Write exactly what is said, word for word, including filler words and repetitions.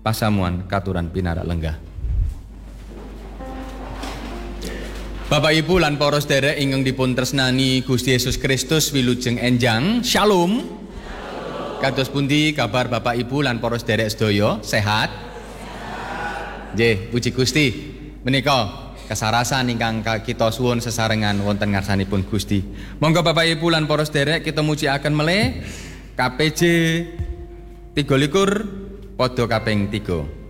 pasamuan katuran pinarak lenggah. Bapak Ibu lan para sedherek ingkang dipun tresnani Gusti Yesus Kristus wilujeng enjang. Shalom. Kados pundi kabar Bapak Ibu lan para sedherek sedaya? Sehat? Nggih, puji Gusti. Menika kasarasan ingkang kita suwun sesarengan wonten ngarsanipun Gusti. Monggo Bapak Ibu lan para sedherek kita mujiaken melih K P J tiga likur padha kaping tiga.